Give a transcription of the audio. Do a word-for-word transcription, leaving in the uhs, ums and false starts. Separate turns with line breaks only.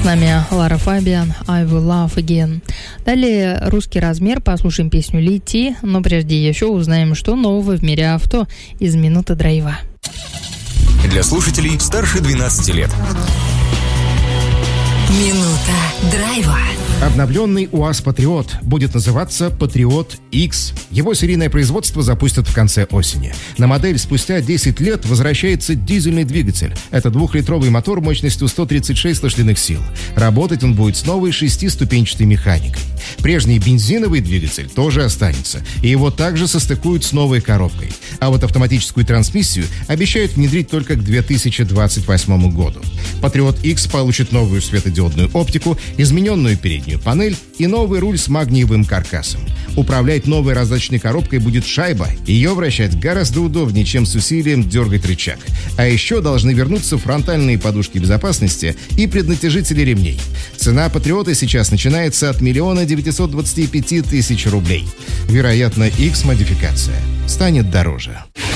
нами Лара Фабиан, I Will Love Again. Далее русский размер, послушаем песню «Лети», но прежде еще узнаем, что нового в мире авто из «Минуты драйва».
Для слушателей старше двенадцати лет.
Минута драйва.
Обновленный УАЗ «Патриот» будет называться «Патриот X». Его серийное производство запустят в конце осени. На модель спустя десять лет возвращается дизельный двигатель. Это двухлитровый мотор мощностью сто тридцать шесть лошадиных сил. Работать он будет с новой шестиступенчатой механикой. Прежний бензиновый двигатель тоже останется, и его также состыкуют с новой коробкой. А вот автоматическую трансмиссию обещают внедрить только к две тысячи двадцать восьмому году. «Патриот X» получит новую светодиодную оптику, измененную переднюю панель и новый руль с магниевым каркасом. Управлять новой раздаточной коробкой будет шайба. Ее вращать гораздо удобнее, чем с усилием дергать рычаг. А еще должны вернуться фронтальные подушки безопасности и преднатяжители ремней. Цена «Патриота» сейчас начинается от миллиона девятисот двадцати пяти тысяч рублей. Вероятно, X-модификация станет дороже.